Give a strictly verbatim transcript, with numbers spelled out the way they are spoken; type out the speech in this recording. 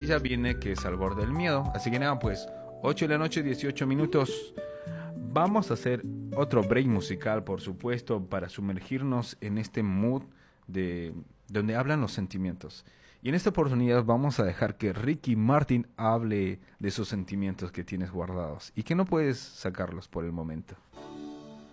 ya viene que es al borde del miedo. Así que nada, pues ocho de la noche, dieciocho minutos. Vamos a hacer otro break musical, por supuesto, para sumergirnos en este mood de donde hablan los sentimientos. Y en esta oportunidad vamos a dejar que Ricky Martin hable de esos sentimientos que tienes guardados y que no puedes sacarlos por el momento.